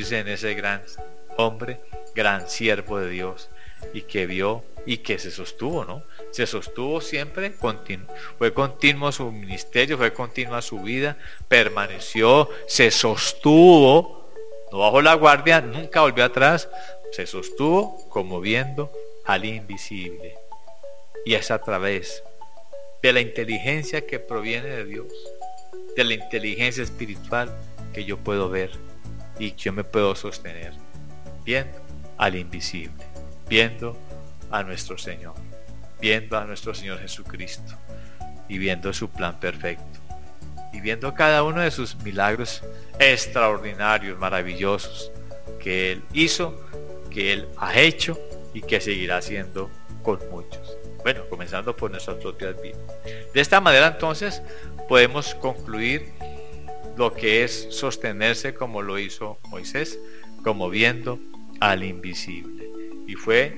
convertirse en ese gran hombre, gran siervo de Dios, y que vio y que se sostuvo, ¿no? Se sostuvo siempre, fue continuo su ministerio, fue continua su vida, permaneció, se sostuvo, no bajó la guardia, nunca volvió atrás, se sostuvo como viendo al invisible. Y es a través de la inteligencia que proviene de Dios, de la inteligencia espiritual, que yo puedo ver y yo me puedo sostener viendo al invisible, viendo a nuestro Señor, viendo a nuestro Señor Jesucristo y viendo su plan perfecto y viendo cada uno de sus milagros extraordinarios, maravillosos, que Él hizo, que Él ha hecho y que seguirá haciendo con muchos. Bueno, comenzando por nuestras propias vidas. De esta manera entonces podemos concluir lo que es sostenerse como lo hizo Moisés, como viendo al invisible. Y fue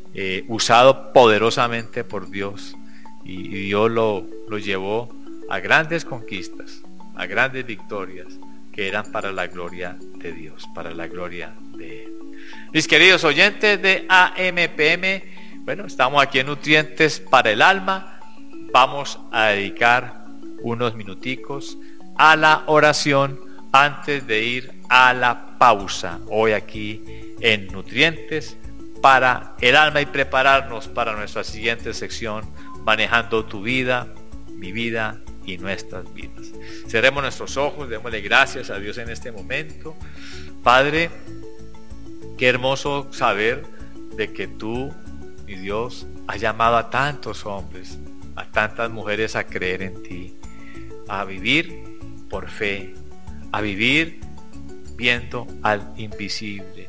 usado poderosamente por Dios, y Dios lo llevó a grandes conquistas, a grandes victorias que eran para la gloria de Dios, para la gloria de Él. Mis queridos oyentes de AMPM, bueno, estamos aquí en Nutrientes para el Alma. Vamos a dedicar unos minuticos a la oración antes de ir a la pausa. Hoy aquí en Nutrientes para el Alma y prepararnos para nuestra siguiente sección, manejando tu vida, mi vida y nuestras vidas. Cerremos nuestros ojos, démosle gracias a Dios en este momento. Padre, qué hermoso saber de que tú, mi Dios, has llamado a tantos hombres, a tantas mujeres a creer en ti, a vivir por fe, a vivir viendo al invisible,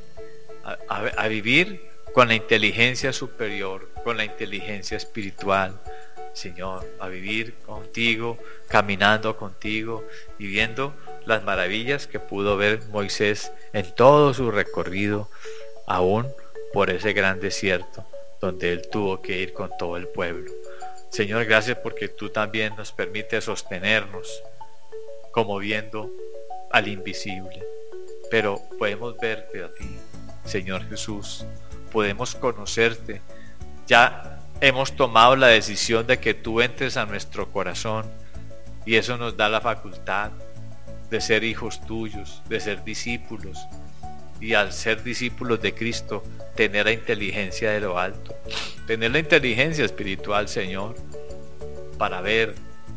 a vivir con la inteligencia superior, con la inteligencia espiritual, Señor, a vivir contigo, caminando contigo y viendo las maravillas que pudo ver Moisés en todo su recorrido, aún por ese gran desierto donde él tuvo que ir con todo el pueblo. Señor, gracias porque tú también nos permites sostenernos como viendo al invisible, pero podemos verte a ti, Señor Jesús, podemos conocerte. Ya hemos tomado la decisión de que tú entres a nuestro corazón, y eso nos da la facultad de ser hijos tuyos, de ser discípulos, y al ser discípulos de Cristo, tener la inteligencia de lo alto, tener la inteligencia espiritual, Señor, para ver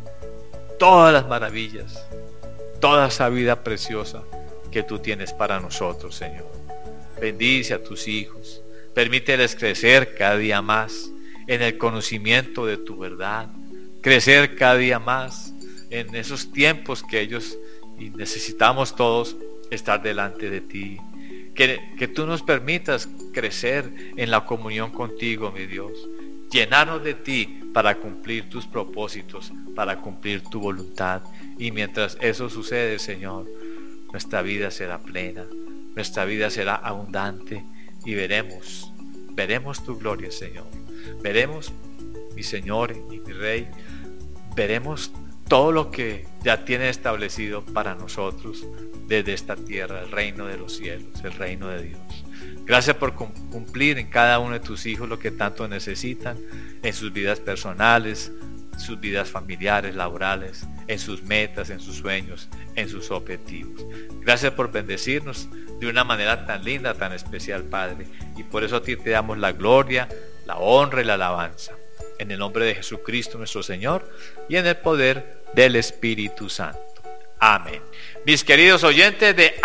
todas las maravillas, toda esa vida preciosa que tú tienes para nosotros, Señor. Bendice a tus hijos, permíteles crecer cada día más en el conocimiento de tu verdad, crecer cada día más en esos tiempos que ellos y necesitamos todos estar delante de ti. Que tú nos permitas crecer en la comunión contigo, mi Dios. Llenarnos de ti para cumplir tus propósitos, para cumplir tu voluntad. Y mientras eso sucede, Señor, nuestra vida será plena, nuestra vida será abundante y veremos tu gloria, Señor. Veremos, mi Señor y mi Rey, veremos todo lo que ya tiene establecido para nosotros desde esta tierra, el reino de los cielos, el reino de Dios. Gracias por cumplir en cada uno de tus hijos lo que tanto necesitan en sus vidas personales, sus vidas familiares, laborales, en sus metas, en sus sueños, en sus objetivos. Gracias por bendecirnos de una manera tan linda, tan especial, Padre, y por eso a ti te damos la gloria, la honra y la alabanza. En el nombre de Jesucristo nuestro Señor y en el poder del Espíritu Santo. Amén. Mis queridos oyentes de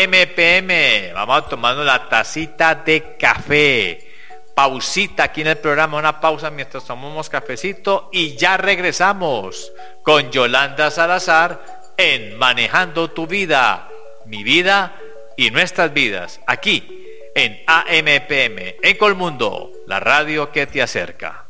AMPM, vamos a tomarnos la tacita de café. Pausita aquí en el programa, una pausa mientras tomamos cafecito y ya regresamos con Yolanda Salazar en Manejando tu Vida, mi vida y nuestras vidas, aquí en AMPM, en Colmundo, la radio que te acerca.